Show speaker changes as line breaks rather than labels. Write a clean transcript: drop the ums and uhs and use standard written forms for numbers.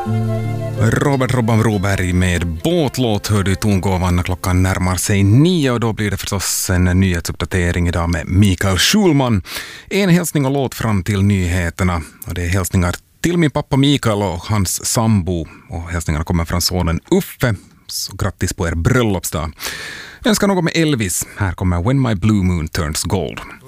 Robert Robban Broberg med båtlåt hör du i tongåvan när klockan närmar sig 9 och då blir det förstås en nyhetsuppdatering idag med Mikael Schulman. En hälsning och låt fram till nyheterna och det är hälsningar till min pappa Mikael och hans sambo och hälsningarna kommer från sonen Uffe. Så grattis på er bröllopsdag. Jag önskar något med Elvis. Här kommer When My Blue Moon Turns Gold.